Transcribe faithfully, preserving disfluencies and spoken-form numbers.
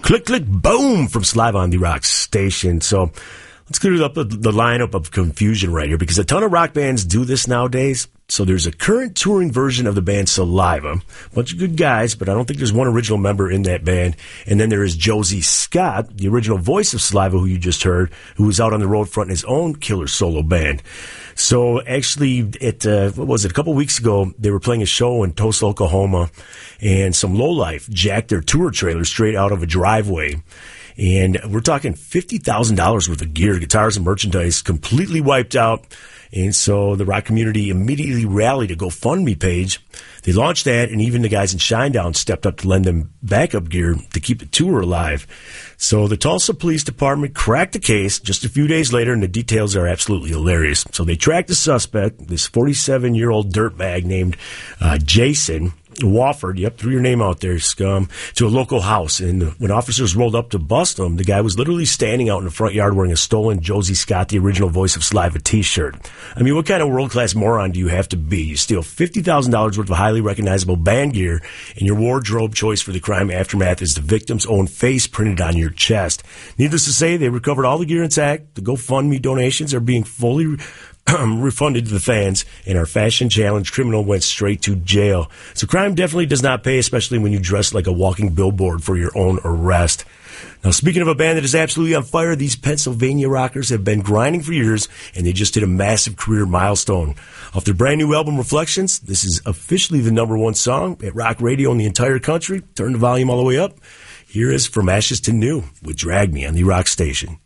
Click, click, boom from Saliva on the Rock Station. So let's clear up the, the lineup of confusion right here, because a ton of rock bands do this nowadays. So there's a current touring version of the band Saliva. A bunch of good guys, but I don't think there's one original member in that band. And then there is Josie Scott, the original voice of Saliva, who you just heard, who was out on the road fronting his own killer solo band. So actually, it uh, what was it? A couple weeks ago, they were playing a show in Tulsa, Oklahoma, and some lowlife jacked their tour trailer straight out of a driveway. And we're talking fifty thousand dollars worth of gear, guitars and merchandise completely wiped out. And so the rock community immediately rallied a GoFundMe page. They launched that, and even the guys in Shinedown stepped up to lend them backup gear to keep the tour alive. So the Tulsa Police Department cracked the case just a few days later, and the details are absolutely hilarious. So they tracked the suspect, this forty-seven-year-old dirtbag named uh, Jason Wofford, yep, threw your name out there, scum, to a local house. And when officers rolled up to bust him, the guy was literally standing out in the front yard wearing a stolen Josie Scott, the original voice of Saliva, t-shirt. I mean, what kind of world-class moron do you have to be? You steal fifty thousand dollars worth of highly recognizable band gear, and your wardrobe choice for the crime aftermath is the victim's own face printed on your chest. Needless to say, they recovered all the gear intact. The GoFundMe donations are being fully refunded to the fans, and our fashion challenge criminal went straight to jail. So crime definitely does not pay, especially when you dress like a walking billboard for your own arrest. Now, speaking of a band that is absolutely on fire, these Pennsylvania rockers have been grinding for years, and they just hit a massive career milestone. Off their brand new album, Reflections, this is officially the number one song at rock radio in the entire country. Turn the volume all the way up. Here is From Ashes to New with Drag Me on the Rock Station.